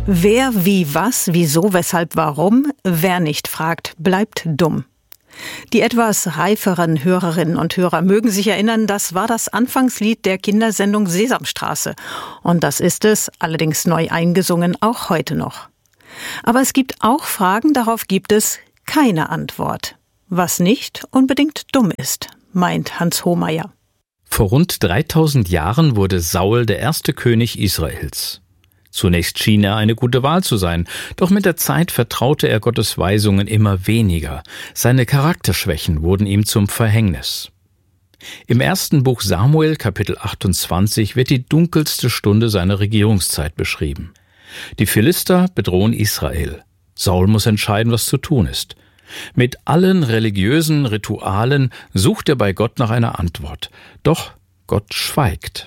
Wer, wie, was, wieso, weshalb, warum, wer nicht fragt, bleibt dumm. Die etwas reiferen Hörerinnen und Hörer mögen sich erinnern, das war das Anfangslied der Kindersendung Sesamstraße. Und das ist es, allerdings neu eingesungen, auch heute noch. Aber es gibt auch Fragen, darauf gibt es keine Antwort. Was nicht unbedingt dumm ist, meint Hans Hohmeier. Vor rund 3000 Jahren wurde Saul der erste König Israels. Zunächst schien er eine gute Wahl zu sein, doch mit der Zeit vertraute er Gottes Weisungen immer weniger. Seine Charakterschwächen wurden ihm zum Verhängnis. Im ersten Buch Samuel, Kapitel 28, wird die dunkelste Stunde seiner Regierungszeit beschrieben. Die Philister bedrohen Israel. Saul muss entscheiden, was zu tun ist. Mit allen religiösen Ritualen sucht er bei Gott nach einer Antwort. Doch Gott schweigt.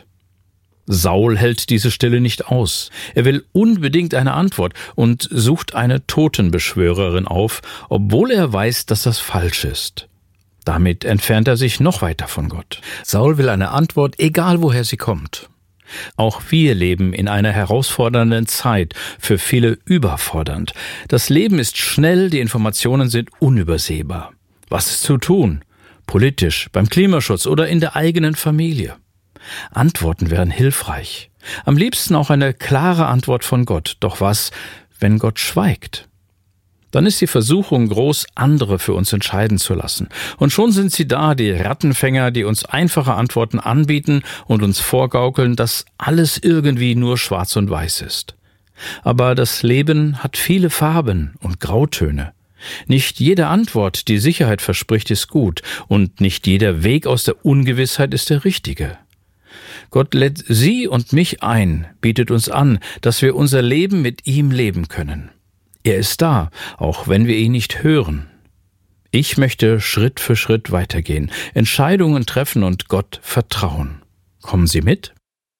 Saul hält diese Stille nicht aus. Er will unbedingt eine Antwort und sucht eine Totenbeschwörerin auf, obwohl er weiß, dass das falsch ist. Damit entfernt er sich noch weiter von Gott. Saul will eine Antwort, egal woher sie kommt. Auch wir leben in einer herausfordernden Zeit, für viele überfordernd. Das Leben ist schnell, die Informationen sind unübersehbar. Was ist zu tun? Politisch, beim Klimaschutz oder in der eigenen Familie? Antworten wären hilfreich. Am liebsten auch eine klare Antwort von Gott. Doch was, wenn Gott schweigt? Dann ist die Versuchung groß, andere für uns entscheiden zu lassen. Und schon sind sie da, die Rattenfänger, die uns einfache Antworten anbieten und uns vorgaukeln, dass alles irgendwie nur schwarz und weiß ist. Aber das Leben hat viele Farben und Grautöne. Nicht jede Antwort, die Sicherheit verspricht, ist gut, und nicht jeder Weg aus der Ungewissheit ist der richtige. Gott lädt Sie und mich ein, bietet uns an, dass wir unser Leben mit ihm leben können. Er ist da, auch wenn wir ihn nicht hören. Ich möchte Schritt für Schritt weitergehen, Entscheidungen treffen und Gott vertrauen. Kommen Sie mit?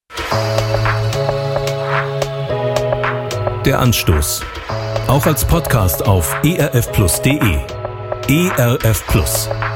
Der Anstoß. Auch als Podcast auf erfplus.de. ERF Plus.